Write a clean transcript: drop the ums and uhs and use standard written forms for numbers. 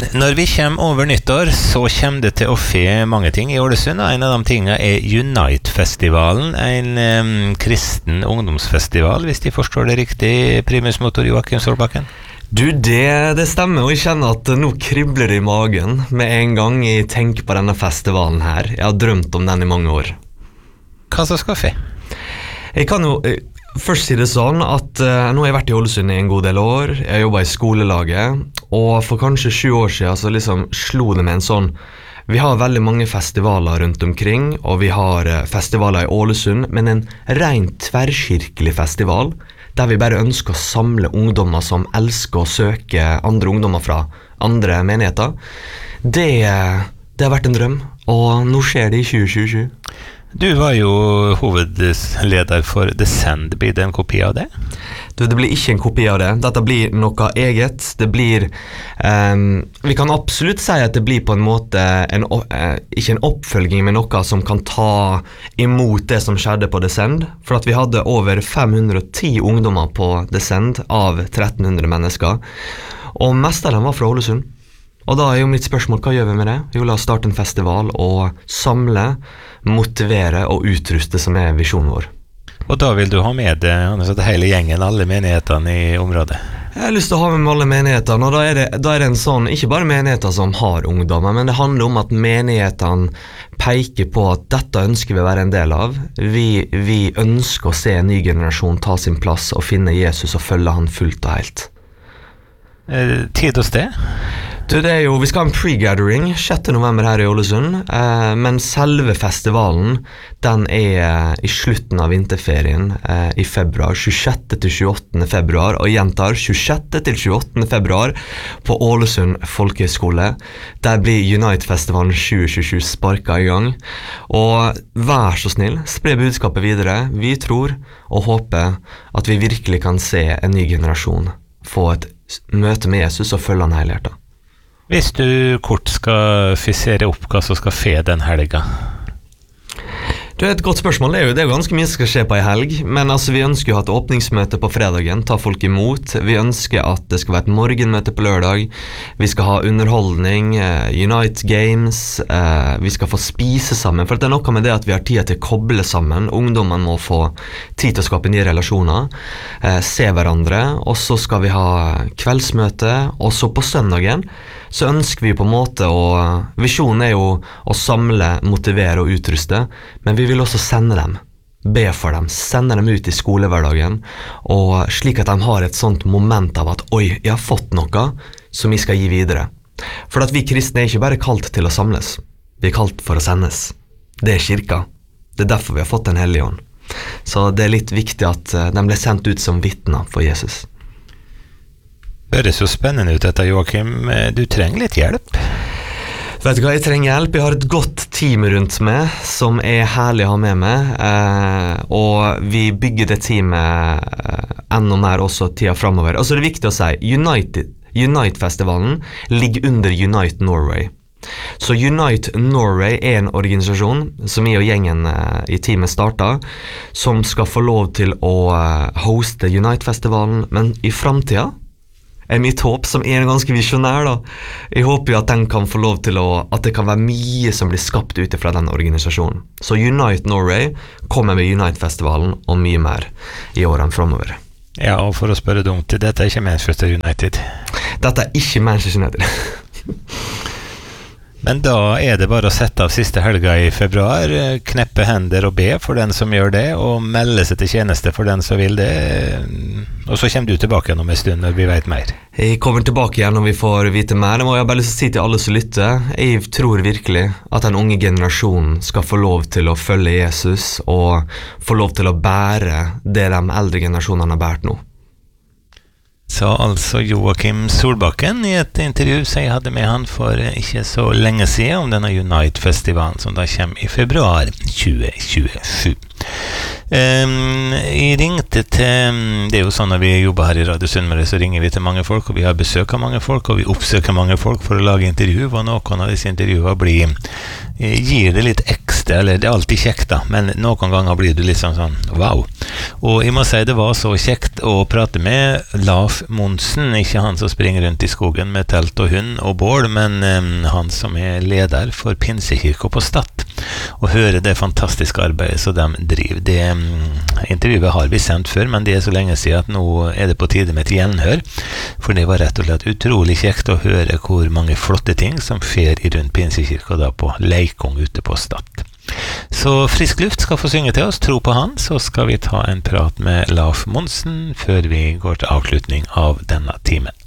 Når vi kommer over nyttår, så kommer det til å skje mange ting i Ålesund, og en av de tingene Unite-festivalen, en kristen ungdomsfestival, hvis de forstår det riktig, primusmotor Joakim Solbakken. Du, det stemmer, og jeg kjenner at nå kribler det i magen med en gang jeg tenker på denne festivalen her. Jeg har drømt om den i mange år. Hva så skal skje? Jeg kan jo først si det sånn at nå har jeg vært i Ålesund i en god del år. Jeg har jobbet i skolelaget, og for kanskje 7 år siden så liksom slo det med en sånn. Vi har veldig mange festivaler rundt omkring, og vi har festivaler i Ålesund, men en rent tverrkirkelig festival, der vi bare ønsker å samle ungdommer som elsker å søke andre ungdommer fra andre menigheter. Det har vært en drøm, og nå skjer det i 2027. Du var jo hovedleder for The Send. Blir det en kopi av det? Du, det blir ikke en kopi av det. Dette blir noe eget. Det blir vi kan absolutt si at det blir på en måte ikke en oppfølging, men noe som kan ta imot det som skjedde på The Send. For at vi hadde over 510 ungdommer på The Send av 1300 mennesker. Og mest av dem var fra Ålesund. Og da jo mitt spørsmål, hva gjør vi med det? Jo, la oss starte en festival og samle, motivere og utruste, som visjonen vår. Og da vil du ha med det, hele gjengen, alle menighetene i området? Jeg har lyst til å ha med alle menighetene, og da er det en sånn, ikke bare menigheter som har ungdommer, men det handler om at menighetene peker på at dette ønsker vi å være en del av. Vi ønsker å se en ny generasjon ta sin plass og finne Jesus og følge han fullt og helt. Tid og sted? Du, vi skal ha en pre-gathering 6. november her i Ålesund, men selve festivalen, den i slutten av vinterferien i februar, 26. til 28. februar, og gjentar 26. til 28. februar på Ålesund Folkehøgskole. Der blir Unite-festivalen 2027 sparket i gang, og vær så snill, spre budskapet videre. Vi tror og håper at vi virkelig kan se en ny generasjon få et møte med Jesus og følge han helhjertet. Hvis du kort skal fysere opp hva som skal skje den helga? Det et godt spørsmål. Det er jo ganske mye som skal skje på en helg, men altså, vi ønsker jo å ha et åpningsmøte på fredagen, ta folk imot. Vi ønsker at det skal være et morgenmøte på lørdag. Vi skal ha underholdning, Unite Games, vi skal få spise sammen, for det noe med det at vi har tid til å koble sammen. Ungdommen må få tid til å skape nye relasjoner, se hverandre, og så skal vi ha kveldsmøte, og så på søndagen så ønsker vi på en måte visjonen jo å samle, motivere og utruste, men vi vil også sende dem, be for dem, sende dem ut i skolehverdagen, og slik at de har et sånt moment av at oi, jeg har fått noe som vi skal gi videre. For at vi kristne ikke bare kalt til å samles, vi kalt for å sendes. Det kirka. Det derfor vi har fått Den hellige ånd. Så det litt viktig at de ble sendt ut som vitner for Jesus. Det høres jo spennende ut dette, Joakim. Du trenger litt hjelp. Vet du hva, jeg trenger hjelp. Jeg har et godt team rundt meg som herlig å ha med meg, og vi bygger det teamet enda mer også tida fremover. Og så det viktig å si, Unite-festivalen ligger under Unite Norway. Så Unite Norway en organisasjon som jeg og gjengen i teamet startet, som skal få lov til å hoste Unite-festivalen, men i fremtiden mitt håp, som ganske visjonær da. Jeg håper jo at den kan få lov til at det kan være mye som blir skapt ut fra den organisasjonen. Så Unite Norway kommer med Unite-festivalen og mye mer i årene fremover. Ja, og for å spørre dumt, dette ikke Manchester United? Dette ikke Manchester United. Men da det bare å sette av siste helga i februar, kneppe hender og be for den som gjør det, og melde seg til tjeneste for den som vil det, og så kommer du tilbake igjen om en stund når vi vet mer. Jeg kommer tilbake igjen når vi får vite mer. Det må jeg bare lyst til å si til alle som lytter. Jeg tror virkelig at den unge generasjonen skal få lov til å følge Jesus, og få lov til å bære det de eldre generasjonene har bært nå. Sa altså Joakim Solbakken i et intervju som jeg hadde med han for ikke så lenge siden om denne Unite-festivalen som da kommer i februar 2027. Jeg ringte til, det jo sånn når vi jobber her i Radio Sunnmøre, så ringer vi til mange folk, og vi har besøk av mange folk, og vi oppsøker mange folk for å lage intervju, og noen av disse intervjuene gir det litt ekstra det, eller det alltid kjekt da, men noen ganger blir du liksom sånn, wow. Og jeg må si det var så kjekt å prate med Laf Monsen, ikke han som springer rundt i skogen med telt og hund og bål, men han som leder for Pinsekirka på Stad, og høre det fantastiske arbeidet som de driver. Det intervjuet har vi sendt før, men det så lenge siden at nå det på tide med et gjenhør, for det var rett og slett utrolig kjekt å høre hvor mange flotte ting som skjer i rundt Pinsekirka da på Leikong ute på Stad. Så Frisk Luft skal få synge til oss, tro på han, så skal vi ta en prat med Laf Monsen før vi går til avslutning av denne timen.